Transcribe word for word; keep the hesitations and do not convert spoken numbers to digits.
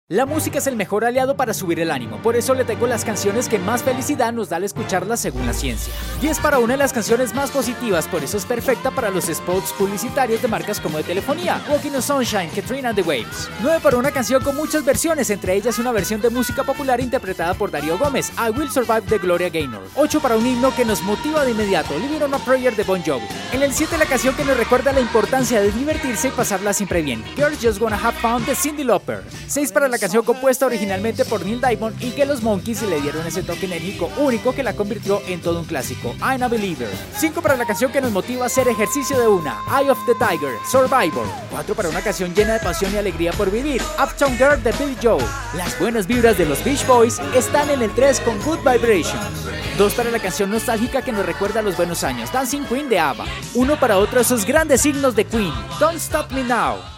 La música es el mejor aliado para subir el ánimo, por eso le tengo las canciones que más felicidad nos da al escucharlas según la ciencia. diez para una de las canciones más positivas, por eso es perfecta para los spots publicitarios de marcas como de telefonía, Walking on Sunshine, Katrina and the Waves. nueve para una canción con muchas versiones, entre ellas una versión de música popular interpretada por Darío Gómez, I Will Survive de Gloria Gaynor. ocho para un himno que nos motiva de inmediato, Living on a Prayer de Bon Jovi. En el siete la canción que nos recuerda la importancia de divertirse y pasarla siempre bien, Girls Just Wanna Have Fun de Cyndi Lauper. seis para la canción compuesta originalmente por Neil Diamond y que los Monkees le dieron ese toque enérgico único que la convirtió en todo un clásico, I'm a Believer. cinco para la canción que nos motiva a hacer ejercicio de una, Eye of the Tiger, Survivor. cuatro para una canción llena de pasión y alegría por vivir, Uptown Girl de Billy Joel. Las buenas vibras de los Beach Boys están en el tres con Good Vibrations. dos para la canción nostálgica que nos recuerda a los buenos años, Dancing Queen de ABBA. uno para otro esos grandes signos de Queen, Don't Stop Me Now.